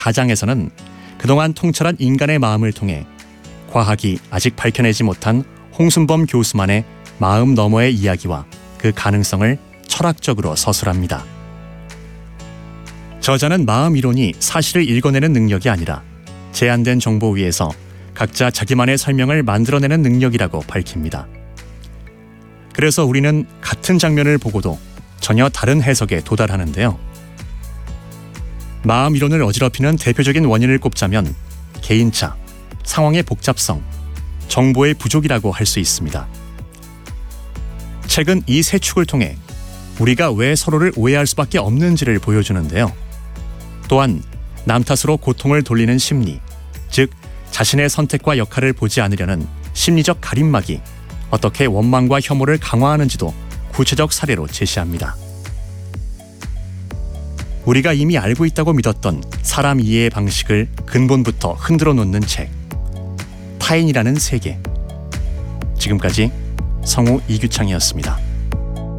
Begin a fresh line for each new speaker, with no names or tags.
가장에서는 그동안 통찰한 인간의 마음을 통해 과학이 아직 밝혀내지 못한 홍순범 교수만의 마음 너머의 이야기와 그 가능성을 철학적으로 서술합니다. 저자는 마음 이론이 사실을 읽어내는 능력이 아니라 제한된 정보 위에서 각자 자기만의 설명을 만들어내는 능력이라고 밝힙니다. 그래서 우리는 같은 장면을 보고도 전혀 다른 해석에 도달하는데요. 마음 이론을 어지럽히는 대표적인 원인을 꼽자면 개인차, 상황의 복잡성, 정보의 부족이라고 할 수 있습니다. 책은 이 세 축을 통해 우리가 왜 서로를 오해할 수밖에 없는지를 보여주는데요. 또한 남 탓으로 고통을 돌리는 심리, 즉 자신의 선택과 역할을 보지 않으려는 심리적 가림막이 어떻게 원망과 혐오를 강화하는지도 구체적 사례로 제시합니다. 우리가 이미 알고 있다고 믿었던 사람 이해의 방식을 근본부터 흔들어 놓는 책, 타인이라는 세계. 지금까지 성우 이규창이었습니다.